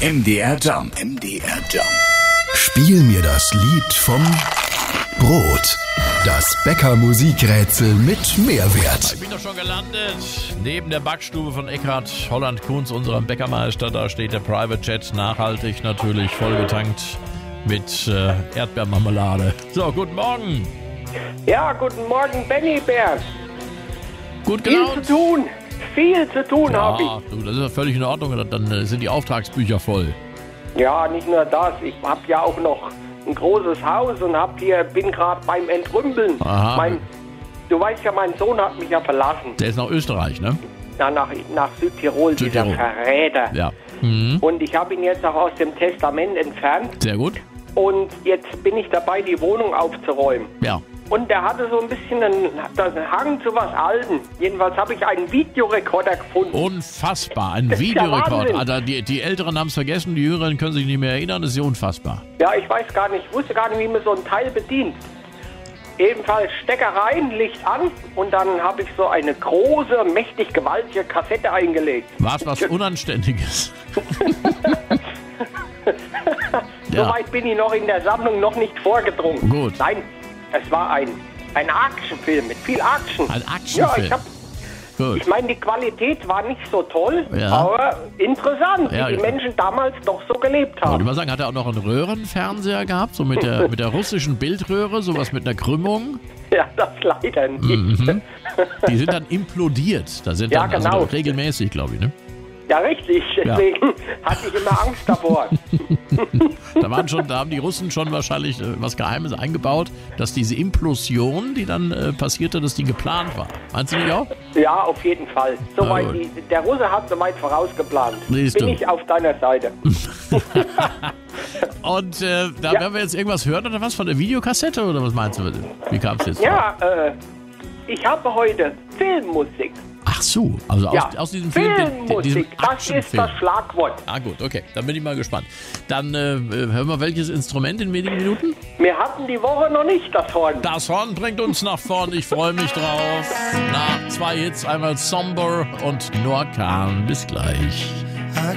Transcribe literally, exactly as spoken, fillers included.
M D R Jump. M D R Jump. Spiel mir das Lied vom Brot. Das Bäcker-Musikrätsel mit Mehrwert. Ich bin doch schon gelandet. Neben der Backstube von Eckhard Holland-Kunz, unserem Bäckermeister, da steht der Private Jet, nachhaltig natürlich, vollgetankt mit äh, Erdbeermarmelade. So, guten Morgen. Ja, guten Morgen, Benny Bär. Gut Viel gelaunt. zu tun, viel zu tun Ja, habe ich. du, das ist ja völlig in Ordnung. Dann äh, sind die Auftragsbücher voll. Ja, nicht nur das, ich habe ja auch noch ein großes Haus und hab hier, bin gerade beim Entrümpeln. Aha. Mein, du weißt ja, mein Sohn hat mich ja verlassen. Der ist nach Österreich, ne? Na, nach, nach Südtirol, Südtirol. dieser Verräter. Ja. Mhm. Und ich habe ihn jetzt auch aus dem Testament entfernt. Sehr gut. Und jetzt bin ich dabei, die Wohnung aufzuräumen. Ja. Und der hatte so ein bisschen einen, einen Hang zu was Alten. Jedenfalls habe ich einen Videorekorder gefunden. Unfassbar. Ein Das ist ja Videorekord. Wahnsinn. Also die, die Älteren haben es vergessen, die Jüngeren können sich nicht mehr erinnern. Das ist ja unfassbar. Ja, ich weiß gar nicht, ich wusste gar nicht, wie man so ein Teil bedient. Ebenfalls Stecker rein, Licht an und dann habe ich so eine große, mächtig gewaltige Kassette eingelegt. War es was Unanständiges? Ja. Soweit bin ich noch in der Sammlung noch nicht vorgedrungen. Gut. Nein, es war ein, ein Actionfilm mit viel Action. Ein Actionfilm. Ja, ich habe... Gut. Ich meine, die Qualität war nicht so toll, Ja. aber interessant, Ja, wie die ja. Menschen damals doch so gelebt Ich würde haben. mal sagen, hat er auch noch einen Röhrenfernseher gehabt, so mit der, mit der russischen Bildröhre, sowas mit einer Krümmung. Ja, das leider nicht. Mhm. Die sind dann implodiert. Da sind Ja, dann genau. also regelmäßig, glaube ich, ne? Ja, richtig. Deswegen hatte ich immer Angst davor. Da waren schon, da haben die Russen schon wahrscheinlich äh, was Geheimes eingebaut, dass diese Implosion, die dann äh, passierte, dass die geplant war. Meinst du nicht auch? Ja, auf jeden Fall. Soweit Na gut. die, der Russe hat soweit vorausgeplant. Siehst Bin du. ich auf deiner Seite. Und äh, da Ja. werden wir jetzt irgendwas hören oder was von der Videokassette oder was meinst du? Wie kam es jetzt? Ja, äh, ich habe heute Filmmusik. Ach so, also aus, Ja, aus diesem Film, den- den- diesem Filmmusik, das ist Actionfilm. das Schlagwort. Ah gut, okay, dann bin ich mal gespannt. Dann äh, hören wir welches Instrument in wenigen Minuten? Wir hatten die Woche noch nicht das Horn. Das Horn bringt uns nach vorn, ich freue mich drauf. Nach zwei Hits, einmal Somber und Noah Kahn. Bis gleich.